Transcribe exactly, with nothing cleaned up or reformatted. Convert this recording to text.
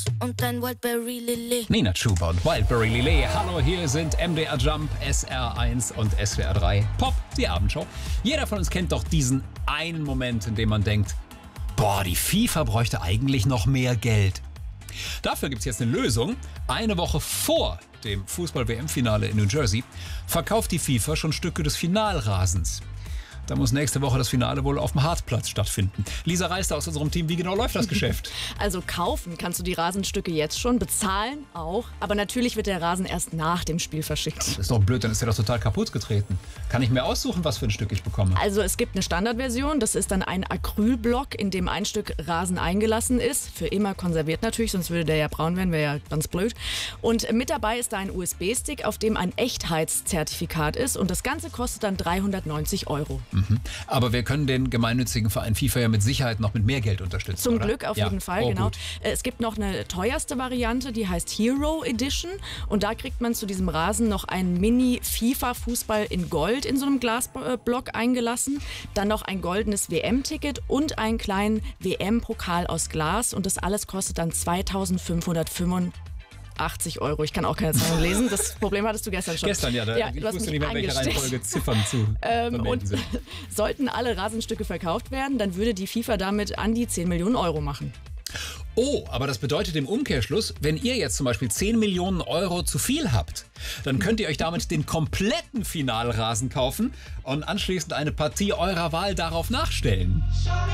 Und ein Wildberry Lillet. Nina Chuba und Wildberry Lillet. Hallo, hier sind M D R Jump, S R eins und S W R drei. Pop, die Abendshow. Jeder von uns kennt doch diesen einen Moment, in dem man denkt, boah, die FIFA bräuchte eigentlich noch mehr Geld. Dafür gibt es jetzt eine Lösung. Eine Woche vor dem Fußball-W M-Finale in New Jersey verkauft die FIFA schon Stücke des Finalrasens. Da muss nächste Woche das Finale wohl auf dem Hartplatz stattfinden. Lisa Reister aus unserem Team, wie genau läuft das Geschäft? Also kaufen kannst du die Rasenstücke jetzt schon, bezahlen auch. Aber natürlich wird der Rasen erst nach dem Spiel verschickt. Das ist doch blöd, dann ist der doch total kaputt getreten. Kann ich mir aussuchen, was für ein Stück ich bekomme? Also es gibt eine Standardversion, das ist dann ein Acrylblock, in dem ein Stück Rasen eingelassen ist. Für immer konserviert natürlich, sonst würde der ja braun werden, wäre ja ganz blöd. Und mit dabei ist da ein U S B-Stick, auf dem ein Echtheitszertifikat ist. Und das Ganze kostet dann dreihundertneunzig Euro. Mhm. Aber wir können den gemeinnützigen Verein FIFA ja mit Sicherheit noch mit mehr Geld unterstützen, Zum oder? Glück auf ja. jeden Fall, oh, genau. Gut. Es gibt noch eine teuerste Variante, die heißt Hero Edition. Und da kriegt man zu diesem Rasen noch einen Mini-FIFA-Fußball in Gold in so einem Glasblock eingelassen. Dann noch ein goldenes W M-Ticket und einen kleinen W M-Pokal aus Glas. Und das alles kostet dann zweitausendfünfhundertfünfundachtzig Euro. Ich kann auch keine Zahlen lesen. Das Problem hattest du gestern schon. Gestern, ja. Da, ja ich du hast wusste mich nicht mehr, in welcher eingestellt. Reihenfolge Ziffern zu ähm, und sind. sollten alle Rasenstücke verkauft werden, dann würde die FIFA damit an die zehn Millionen Euro machen. Oh, aber das bedeutet im Umkehrschluss, wenn ihr jetzt zum Beispiel zehn Millionen Euro zu viel habt, dann könnt ihr euch damit den kompletten Finalrasen kaufen und anschließend eine Partie eurer Wahl darauf nachstellen.